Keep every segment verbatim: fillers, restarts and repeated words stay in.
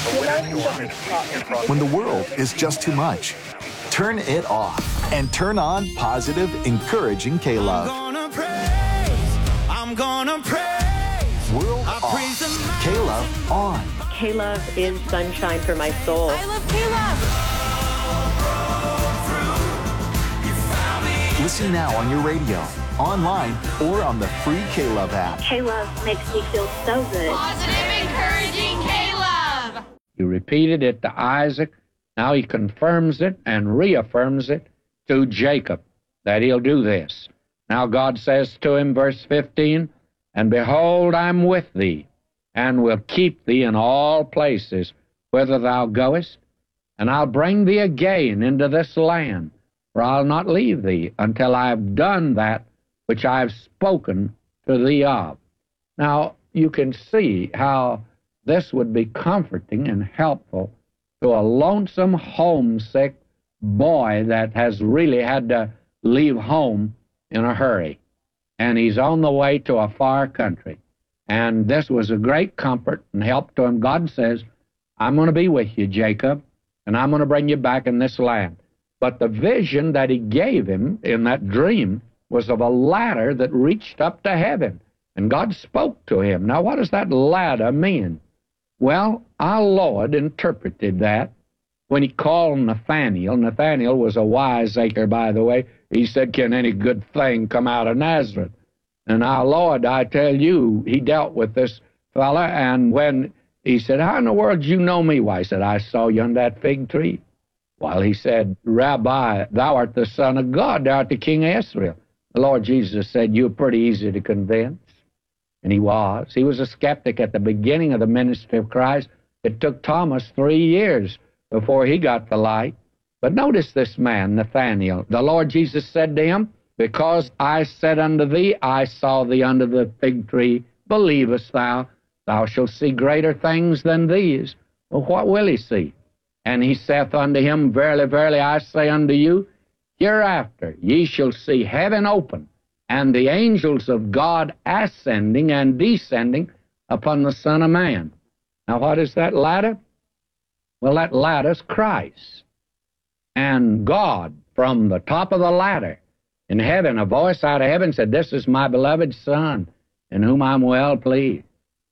When the world is just too much, turn it off and turn on positive, encouraging K-Love. I'm gonna praise, I'm gonna praise. World off, K-Love on. K-Love is sunshine for my soul. I love K-Love. Listen now on your radio, online, or on the free K-Love app. K-Love makes me feel so good. Positive, encouraging K-Love. He repeated it to Isaac. Now he confirms it and reaffirms it to Jacob, that he'll do this. Now God says to him, verse fifteen, and behold, I'm with thee, and will keep thee in all places whither thou goest, and I'll bring thee again into this land, for I'll not leave thee until I have done that which I have spoken to thee of. Now, you can see how this would be comforting and helpful to a lonesome, homesick boy that has really had to leave home in a hurry. And he's on the way to a far country. And this was a great comfort and help to him. God says, I'm going to be with you, Jacob, and I'm going to bring you back in this land. But the vision that he gave him in that dream was of a ladder that reached up to heaven. And God spoke to him. Now, what does that ladder mean? Well, our Lord interpreted that when he called Nathanael. Nathanael was a wiseacre, by the way. He said, can any good thing come out of Nazareth? And our Lord, I tell you, he dealt with this fella, and when he said, how in the world do you know me? Why, he said, I saw you on that fig tree. Well, he said, Rabbi, thou art the Son of God, thou art the King of Israel. The Lord Jesus said, you're pretty easy to convince. And he was. He was a skeptic at the beginning of the ministry of Christ. It took Thomas three years before he got the light. But notice this man, Nathanael. The Lord Jesus said to him, because I said unto thee, I saw thee under the fig tree, believest thou? Thou shalt see greater things than these. Well, what will he see? And he saith unto him, verily, verily, I say unto you, hereafter ye shall see heaven open, and the angels of God ascending and descending upon the Son of Man. Now, what is that ladder? Well, that ladder's Christ. And God, from the top of the ladder, in heaven, a voice out of heaven said, this is my beloved Son, in whom I'm well pleased.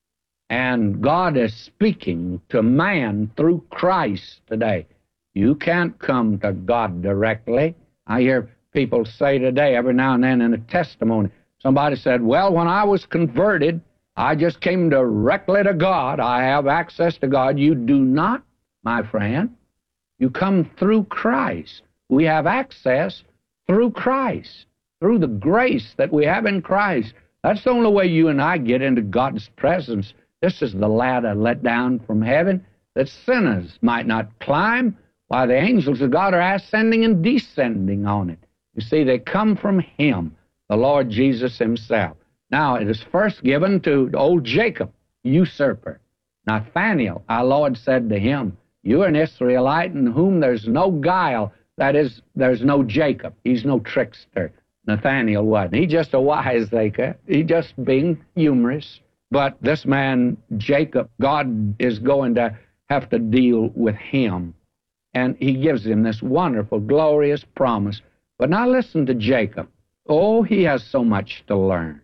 And God is speaking to man through Christ today. You can't come to God directly. I hear people say today, every now and then in a testimony, somebody said, well, when I was converted, I just came directly to God. I have access to God. You do not, my friend. You come through Christ. We have access through Christ, through the grace that we have in Christ. That's the only way you and I get into God's presence. This is the ladder let down from heaven that sinners might not climb, while the angels of God are ascending and descending on it. You see, they come from him, the Lord Jesus himself. Now, it is first given to old Jacob, usurper. Nathanael, our Lord said to him, you are an Israelite in whom there's no guile. That is, there's no Jacob. He's no trickster. Nathanael wasn't. He's just a wiseacre. He's just being humorous. But this man, Jacob, God is going to have to deal with him. And he gives him this wonderful, glorious promise. But now listen to Jacob. Oh, he has so much to learn.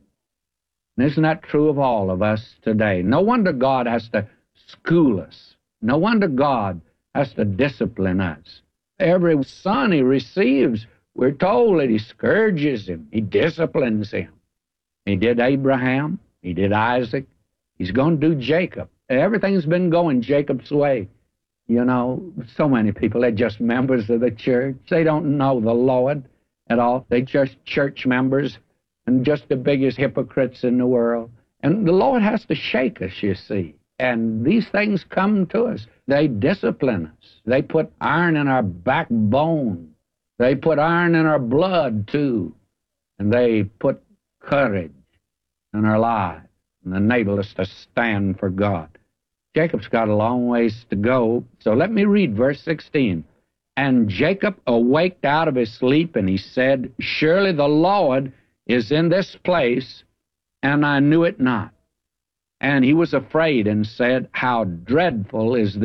And isn't that true of all of us today? No wonder God has to school us. No wonder God has to discipline us. Every son he receives, we're told that he scourges him. He disciplines him. He did Abraham. He did Isaac. He's going to do Jacob. Everything's been going Jacob's way. You know, so many people, they're just members of the church. They don't know the Lord at all. They're just church members and just the biggest hypocrites in the world. And the Lord has to shake us, you see. And these things come to us. They discipline us. They put iron in our backbone. They put iron in our blood, too. And they put courage in our lives and enable us to stand for God. Jacob's got a long ways to go. So let me read verse sixteen. And Jacob awaked out of his sleep, and he said, surely the Lord is in this place, and I knew it not. And he was afraid and said, how dreadful is this